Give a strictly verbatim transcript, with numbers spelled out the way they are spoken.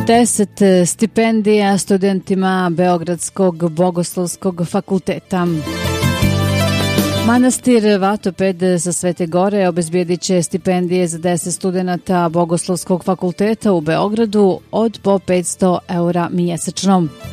deset stipendija studentima Beogradskog bogoslovskog fakulteta. Manastir Vatoped sa Svete Gore obezbijedit će stipendije za deset studenata Bogoslovskog fakulteta u Beogradu od po petsto eura mjesečno.